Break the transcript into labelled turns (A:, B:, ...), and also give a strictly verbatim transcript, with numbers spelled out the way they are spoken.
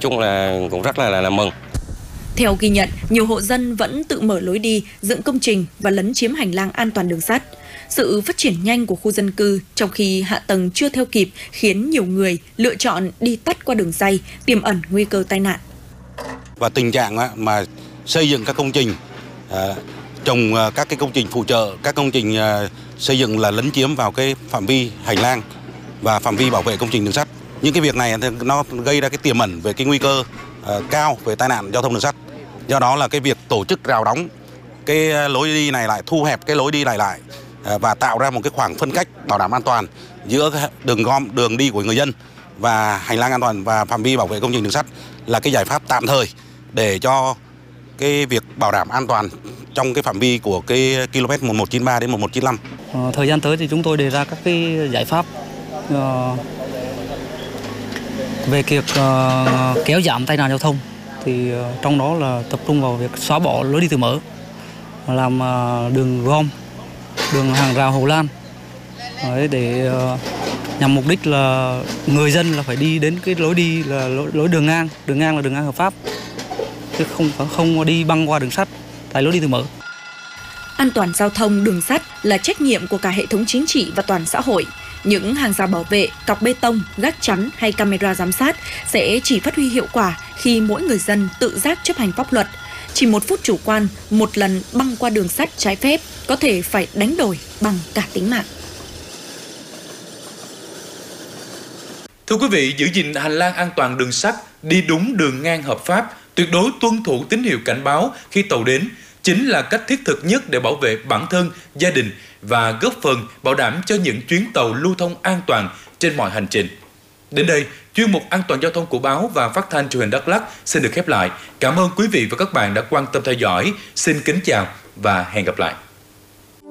A: chung là cũng rất là, là, là mừng.
B: Theo ghi nhận, nhiều hộ dân vẫn tự mở lối đi, dựng công trình và lấn chiếm hành lang an toàn đường sắt. Sự phát triển nhanh của khu dân cư trong khi hạ tầng chưa theo kịp khiến nhiều người lựa chọn đi tắt qua đường ray, tiềm ẩn nguy cơ tai nạn.
C: Và tình trạng mà xây dựng các công trình, trồng các cái công trình phụ trợ, các công trình xây dựng là lấn chiếm vào cái phạm vi hành lang và phạm vi bảo vệ công trình đường sắt. Những cái việc này nó gây ra cái tiềm ẩn về cái nguy cơ cao về tai nạn giao thông đường sắt. Do đó là cái việc tổ chức rào đóng cái lối đi này lại, thu hẹp cái lối đi này lại và tạo ra một cái khoảng phân cách bảo đảm an toàn giữa đường gom, đường đi của người dân và hành lang an toàn và phạm vi bảo vệ công trình đường sắt là cái giải pháp tạm thời để cho cái việc bảo đảm an toàn trong cái phạm vi của cái km một một chín ba đến một một chín lăm.
D: Ờ, thời gian tới thì chúng tôi đề ra các cái giải pháp uh, về việc uh, kéo giảm tai nạn giao thông. Thì uh, trong đó là tập trung vào việc xóa bỏ lối đi tự mở, làm uh, đường gom, đường hàng rào Hồ Lan. Đấy, để uh, nhằm mục đích là người dân là phải đi đến cái lối đi là lối, lối đường ngang, đường ngang là đường ngang hợp pháp, chứ không không đi băng qua đường sắt tại lối đi tự mở.
B: An toàn giao thông đường sắt là trách nhiệm của cả hệ thống chính trị và toàn xã hội. Những hàng rào bảo vệ, cọc bê tông, gác chắn hay camera giám sát sẽ chỉ phát huy hiệu quả khi mỗi người dân tự giác chấp hành pháp luật. Chỉ một phút chủ quan, một lần băng qua đường sắt trái phép có thể phải đánh đổi bằng cả tính mạng.
E: Thưa quý vị, giữ gìn hành lang an toàn đường sắt, đi đúng đường ngang hợp pháp, tuyệt đối tuân thủ tín hiệu cảnh báo khi tàu đến chính là cách thiết thực nhất để bảo vệ bản thân, gia đình và góp phần bảo đảm cho những chuyến tàu lưu thông an toàn trên mọi hành trình. Đến đây, chuyên mục An toàn giao thông của báo và phát thanh truyền hình Đắk Lắk xin được khép lại. Cảm ơn quý vị và các bạn đã quan tâm theo dõi. Xin kính chào và hẹn gặp lại.